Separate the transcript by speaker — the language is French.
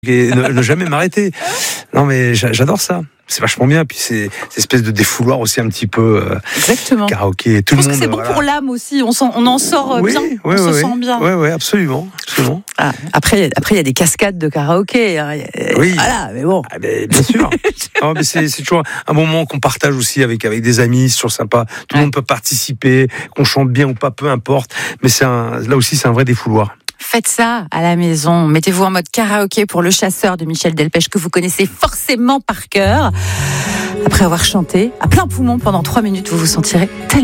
Speaker 1: et ne jamais m'arrêter. Non mais j'adore ça. C'est vachement bien. Puis c'est cette espèce de défouloir aussi un petit peu.
Speaker 2: Exactement.
Speaker 1: Karaoké, tout le monde.
Speaker 2: Je pense que c'est bon pour l'âme aussi. On en sort bien. On se sent bien.
Speaker 1: Oui, absolument.
Speaker 2: Ah, après, il y a des cascades de karaoké. Hein.
Speaker 1: Oui.
Speaker 2: Voilà, mais bon.
Speaker 1: Ah, bien sûr. Non, mais c'est toujours un moment qu'on partage aussi avec des amis. C'est toujours sympa. Tout le monde peut participer, qu'on chante bien ou pas, peu importe. Mais là aussi, c'est un vrai défouloir.
Speaker 2: Faites ça à la maison. Mettez-vous en mode karaoké pour Le Chasseur de Michel Delpech, que vous connaissez forcément par cœur. Après avoir chanté à plein poumon pendant 3 minutes, vous vous sentirez tellement